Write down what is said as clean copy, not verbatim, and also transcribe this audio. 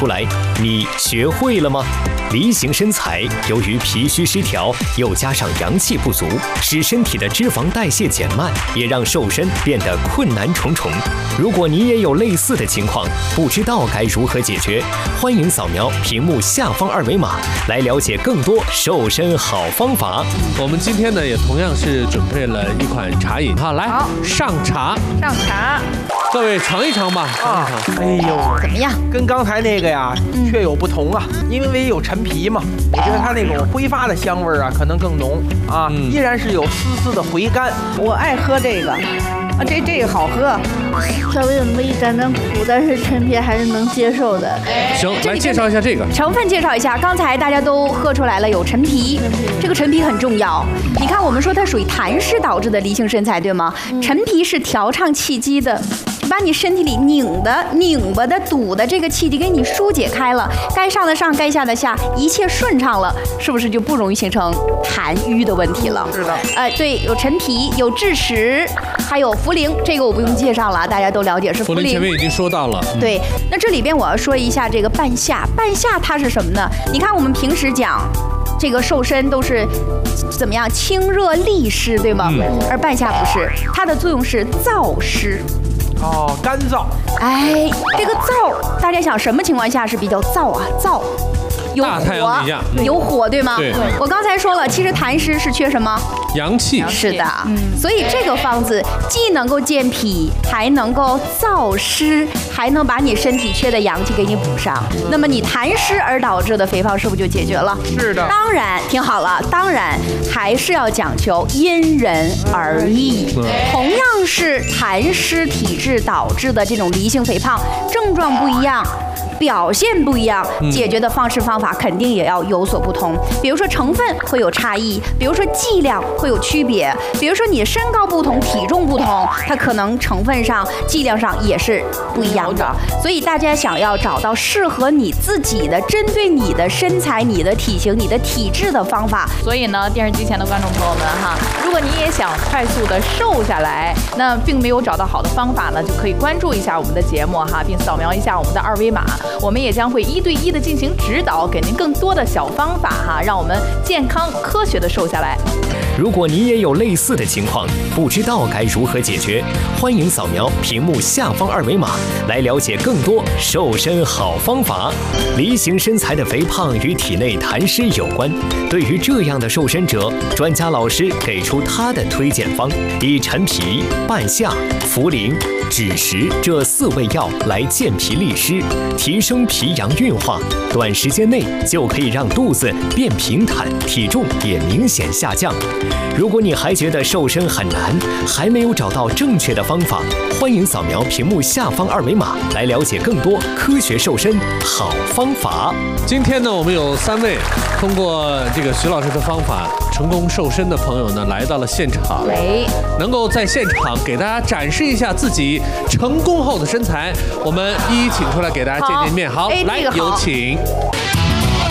出来，你学会了吗？梨形身材由于脾虚失调，又加上阳气不足，使身体的脂肪代谢减慢，也让瘦身变得困难重重。如果你也有类似的情况，不知道该如何解决，欢迎扫描屏幕下方二维码来了解更多瘦身好方法。 我们今天呢也同样是准备了一款茶饮，好，来上茶，各位尝一尝吧。 哎呦， 怎么样？ 跟刚才那个呀确有不同啊，因为有陈皮嘛，我觉得它那种挥发的香味啊可能更浓啊，依然是有丝丝的回甘。 我爱喝这个，这个好喝， 稍微有那么一点点苦，但是陈皮还是能接受的。 行，来介绍一下这个成分，介绍一下。刚才大家都喝出来了，有陈皮，这个陈皮很重要。你看，我们说它属于痰湿导致的梨形身材，对吗？陈皮是调畅气机的。把你身体里拧巴的、堵的这个气机给你疏解开了，该上的上，该下的下，一切顺畅了，是不是就不容易形成痰瘀的问题了？ 是的。 对，有陈皮，有枳实，还有茯苓，这个我不用介绍了，大家都了解是茯苓。 前面已经说到了。 对，那这里边我要说一下这个半夏，半夏它是什么呢？你看我们平时讲这个瘦身都是怎么样，清热利湿，对吗？而半夏不是，它的作用是燥湿。 哦，干燥。 哎，这个燥，大家想什么情况下是比较燥啊？燥，有火，有火，对吗？ 对。 我刚才说了，其实痰湿是缺什么？ 阳气。 是的，所以这个方子既能够健脾，还能够燥湿，还能把你身体缺的阳气给你补上。那么你痰湿而导致的肥胖是不是就解决了？ 是的。 当然，听好了，当然还是要讲求因人而异。同样是痰湿体质导致的这种梨形肥胖，症状不一样，表现不一样，解决的方式方法肯定也要有所不同。比如说成分会有差异，比如说剂量会有区别，比如说你身高不同、体重不同，它可能成分上、剂量上也是不一样的。所以大家想要找到适合你自己的、针对你的身材、你的体型、你的体质的方法。 所以呢，电视机前的观众朋友们哈，如果你也想快速的瘦下来，那并没有找到好的方法呢，就可以关注一下我们的节目哈，并扫描一下我们的二维码。我们也将会1对1的进行指导，给您更多的小方法哈，让我们健康科学的瘦下来。 如果你也有类似的情况，不知道该如何解决，欢迎扫描屏幕下方二维码来了解更多瘦身好方法。梨形身材的肥胖与体内痰湿有关，对于这样的瘦身者，专家老师给出他的推荐方，以陈皮、半夏、茯苓、枳实这4味药来健脾利湿，提升脾阳运化，短时间内就可以让肚子变平坦，体重也明显下降。如果你还觉得瘦身很难，还没有找到正确的方法，欢迎扫描屏幕下方二维码来了解更多科学瘦身好方法。 今天呢，我们有3位通过这个徐老师的方法成功瘦身的朋友呢，来到了现场，能够在现场给大家展示一下自己成功后的身材，我们一一请出来给大家见见面。好，来有请。